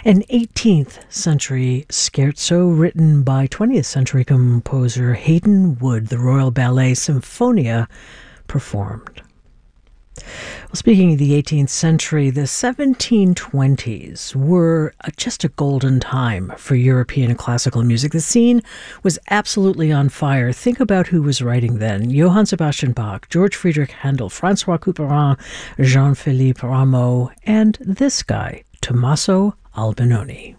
An 18th century scherzo written by 20th century composer Haydn Wood, the Royal Ballet Symphonia performed. Well, speaking of the 18th century, the 1720s were just a golden time for European classical music. The scene was absolutely on fire. Think about who was writing then. Johann Sebastian Bach, George Friedrich Handel, Francois Couperin, Jean-Philippe Rameau, and this guy, Tommaso Albinoni.